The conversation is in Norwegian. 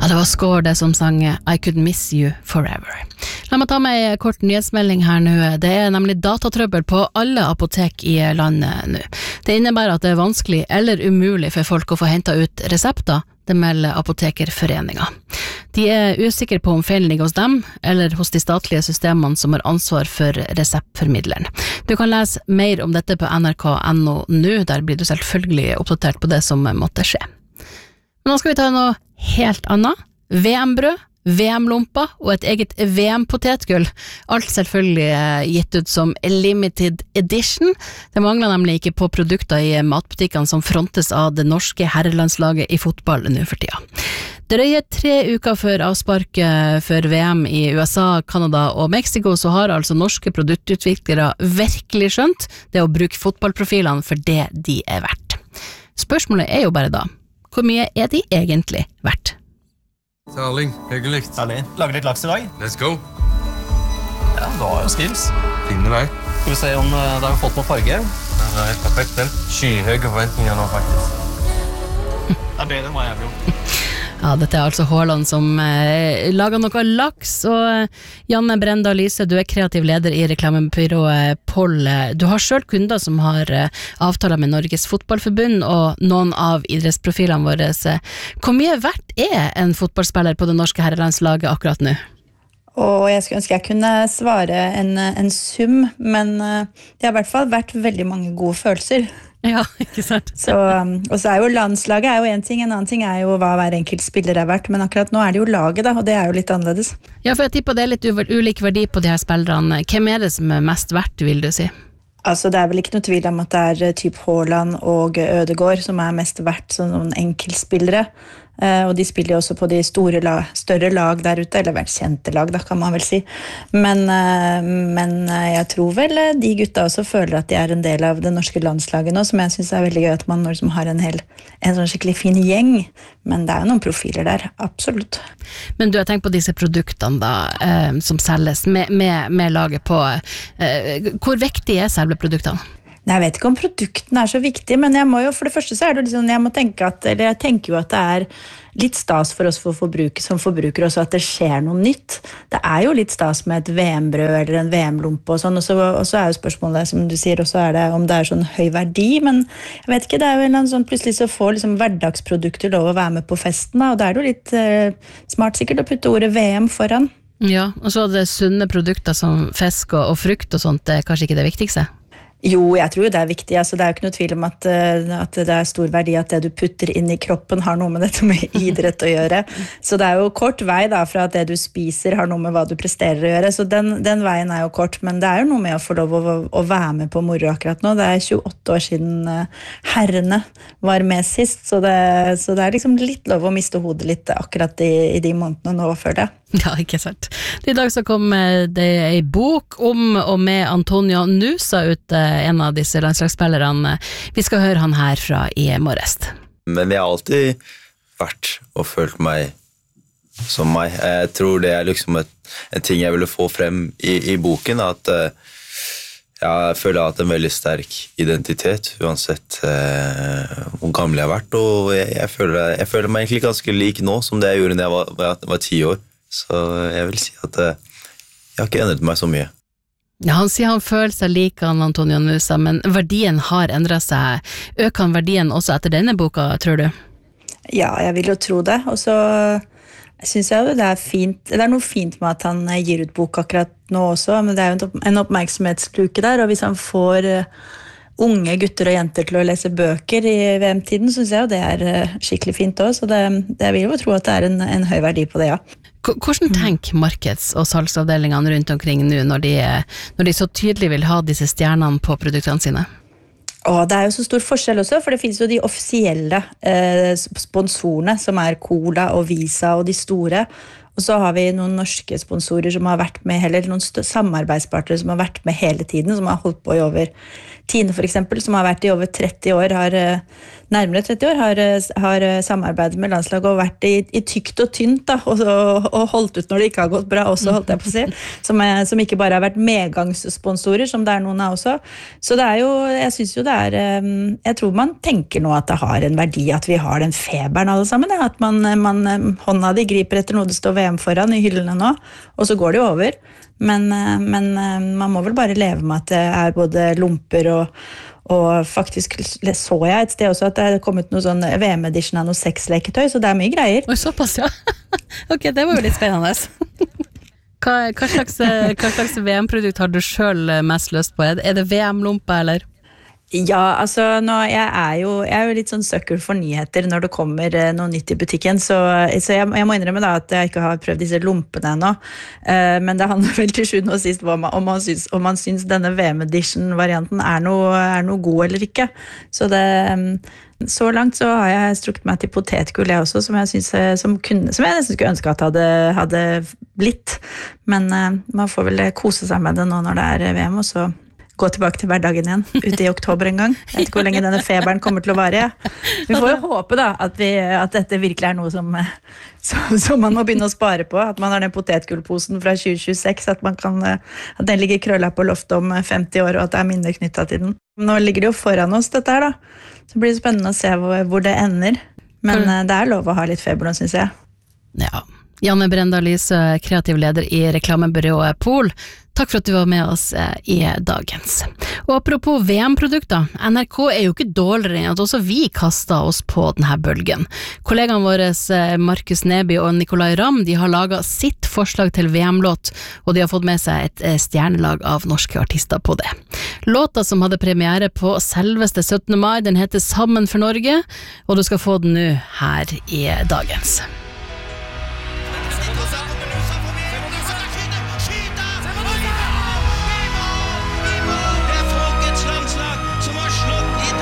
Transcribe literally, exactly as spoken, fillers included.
Ja, det var Skår det som sang I Could Miss You Forever. La meg ta med en kort nyhetsmelding her nå. Det er nemlig datatrøbbel på alle apotek i landet nå. Det innebærer at det er vanskelig eller umulig for folk å få hentet ut resepter, det melder Apotekerforeningen. De er usikre på om feilen ligger hos dem, eller hos de statlige systemene som har ansvar for reseptformidleren. Du kan lese mer om dette på n r k punktum n o nå, der blir du selvfølgelig oppdatert på det som måtte skje. Men nå skal vi ta noe helt annet. V M-brød, V M-lompa og et eget V M-potetgull. Alt selvfølgelig gitt ut som limited edition. Det mangler nemlig ikke på produkter i matbutikkene som frontes av det norske herrelandslaget i fotball nå for tida. Drøye tre uker før avsparket for V M i U S A, Canada og Mexico, så har altså norske produktutviklere virkelig skjønt det å bruke fotballprofilene for det de er verdt. Spørsmålet er jo bare da, hvor mye er de egentlig verdt? Erling, hyggelig. Herlig. Lager litt laks i dag? Let's go. Ja, du har jo skills. Finne deg. Skal vi se om det har fått på farge? Det er helt perfekt, den. Skyhøye forventninger nå, faktisk. Det er bedre enn hva jeg vil. Ja, dette er altså Haaland som eh, lager noe laks, og eh, Janne Brenda Lyse, du er kreativ leder i reklamebyrået Poll. Du har selv kunder som har eh, avtaler med Norges Fotballforbund og noen av idrettsprofilene våre. Hvor mye verdt er en fotballspiller på det norske herrelandslaget akkurat nå? Og jeg skulle ønske jeg kunne svare en, en sum, men det har i hvert fall vært veldig mange gode følelser. Ja, ikke sant. Så, og så er jo landslaget er jo en ting, en annen ting er jo hva hver enkelt spiller er verdt, men akkurat nå er det jo laget da, og det er jo litt annerledes. Ja, for jeg tipper det er litt ulik verdi på de her spillerne. Hvem er det som er mest verdt, vil du si? Altså, det er vel ikke noe tvil om at det er typ Haaland og Ødegaard som er mest verdt som noen enkeltspillere. Uh, og de spiller jo også på de store lag, større lag der ute, eller vel kjente lag da, kan man vel si. Men, uh, men uh, jeg tror vel uh, de gutta også føler at de er en del av det norske landslaget nå, som jeg synes er veldig gøy at man liksom har en, hel, en sånn skikkelig fin gjeng. Men det er jo noen profiler der, absolutt. Men du har tenkt på disse produktene da, uh, som selges med, med, med laget på. Uh, hvor viktig er selve produktene? Nei, jeg vet ikke om produktene er så viktige, men jeg må jo, for det første så er det liksom, jeg må tenke at, eller jeg tenker jo at det er litt stas for oss for forbruk, som forbrukere også, at det skjer noe nytt. Det er jo litt stas med et V M-brød eller en V M-lompe og sånn, og så, og så er jo spørsmålet, som du sier, også er det om det er sånn høy verdi, men jeg vet ikke, det er jo en sånn, plutselig så får liksom hverdagsprodukter lov å være med på festen, da, og det er jo litt eh, smart sikkert å putte ordet V M foran. Ja, og så er det sunne produkter som fisk og, og frukt og sånt, det er kanskje ikke det viktigste? Jo, jeg tror det er viktig. Altså, det er jo ikke noe tvil om at, at det er stor verdi at det du putter inn i kroppen har noe med dette med idrett å gjøre. Så det er jo kort vei da, fra at det du spiser har noe med hva du presterer å gjøre. Så den, den veien er jo kort, men det er jo noe med å få lov å, å være med på moro akkurat nå. Det er tjueåtte år siden herrene var med sist, så det, så det er liksom litt lov å miste hodet litt akkurat i, i de månedene nå før det. Ja, ikke sant. I dag så kom det en bok om og med Antonio Nusa ut, en av disse landslagsspillerne. Vi skal høre han her fra i morges. Men jeg har alltid vært og følt meg som meg. Jeg tror det er liksom et, en ting jeg ville få frem i, i boken, at jeg føler jeg har hatt en veldig sterk identitet, uansett eh, hvor gammel jeg har vært, og jeg, jeg, føler, jeg føler meg egentlig ganske lik nå som det jeg gjorde da jeg var, var, var ti år. Så jeg vil si at jeg har ikke endret meg så mye. Ja, han sier han føler seg lik han Antonio Nusa, men verdien har endret seg. Øker han verdien også etter denne boka, tror du? Ja, jeg vil jo tro det. Og så synes jeg jo det er fint. Det er noe fint med at han gir ut bok akkurat nå også, men det er jo en oppmerksomhetskluke der, og hvis han får unge gutter og jenter til å lese bøker i V M-tiden, synes jeg jo det er skikkelig fint også, så det, det vil jo tro at det er en, en høy verdi på det, ja. Hvordan tenker markeds- og salgsavdelingene rundt omkring nå når de, når de så tydelig vil ha disse stjernene på produktene sine? Og det er jo så stor forskjell også, for det finnes jo de offisielle eh, sponsorene, som er Cola og Visa og de store, og så har vi noen norske sponsorer som har vært med, eller noen samarbeidspartnere som har vært med hele tiden, som har holdt på i over Tine for eksempel, som har vært i over tretti år, har uh, nærmere tretti år har, har samarbeidet med landslaget og vært i, i tykt og tynt da, og, og, og holdt ut når det ikke har gått bra også, holdt jeg på å si, som, er, som ikke bare har vært medgangssponsorer, som det er noen av også. Så det er jo, jeg synes jo det er, jeg tror man tenker nå at det har en verdi at vi har den feberen alle sammen, ja. At man, man, hånda de griper etter noe det står V M foran i hyllene nå, og så går det jo over. Men, men man må vel bare leve med at det er både lomper og, og faktisk så jeg et sted også at det er kommet noe sånn V M-edition av noe sexleketøy, så det er mye greier. Oi, såpass, ja. Ok, det var jo litt spennende. Hva, hva slags, hva slags V M-produkt har du selv mest lyst på? Er det V M-lompe, eller? Ja, altså nå, jeg, er jo, jeg er jo litt sånn søkker for nyheter når det kommer eh, noe nytt i butikken, så, så jeg, jeg må innrømme da at jeg ikke har prøvd disse lumpene ennå, uh, men det handler vel til sjuende og sist om, om, man syns, om man syns denne V M-edition-varianten er noe, er noe god eller ikke. Så, det, så langt så har jeg strukket meg til potetgull jeg også, som jeg, synes, som kunne, som jeg nesten skulle ønske at hadde, hadde blitt, men uh, man får vel kose seg med det nå når det er V M, og så gå tilbake til hverdagen igjen, ute i oktober en gang. Jeg vet ikke hvor lenge denne feberen kommer til å vare. Ja. Vi får jo håpe da, at, vi, at dette virkelig er noe som, som, som man må begynne å spare på, at man har den potetgullposen fra tjue tjueseks, at, man kan, at den ligger krølla på loftet om femti år, og at det er minner knyttet til den. Nå ligger det jo foran oss dette her da, så blir det spennende å se hvor, hvor det ender. Men det er lov å ha litt feber nå, synes jeg. Ja. Janne Brenda Lyse, kreativ leder i reklamebyrået Pol. Takk for at du var med oss i dagens. Og apropos V M-produkter, N R K er jo ikke dårligere enn at også vi kastet oss på denne bølgen. Kollegaene våre Markus Neby og Nicolai Ramm, de har laget sitt forslag til V M-låt, og de har fått med seg et stjernelag av norske artister på det. Låta som hadde premiere på selveste syttende mai, den heter Sammen for Norge, og du skal få den nå her i dagens.